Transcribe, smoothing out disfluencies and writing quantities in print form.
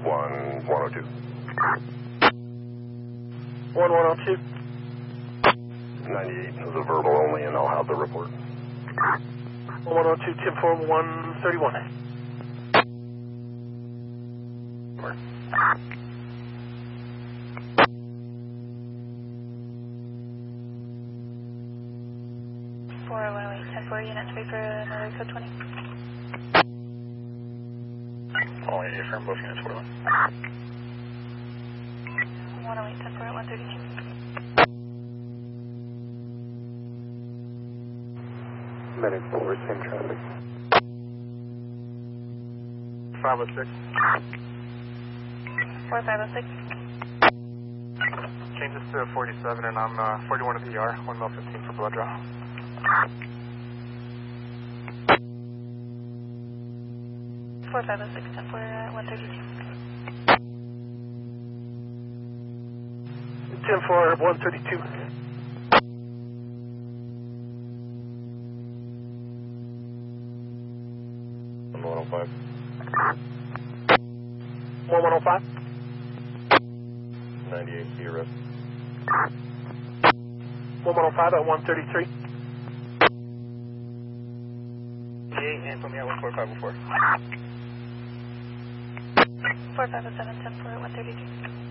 1102. 1102. 98 is a verbal only, and I'll have the report. 1102, 10-4, 131. Four 10-4 units, wait for another code 20. All right, affirm both units 41. 108, 10-4 at 132. Medic 4, same traffic. 506. 4506. Change this to 47, and I'm 41 of the ER, 1 mil 15 for blood draw. 4506, 10-4 at 132. 10-4 at 132. 1105. 1105. 98, be arrested. 1105 at 133. 88, and put me at 14504. 4507, 10-4 at 132.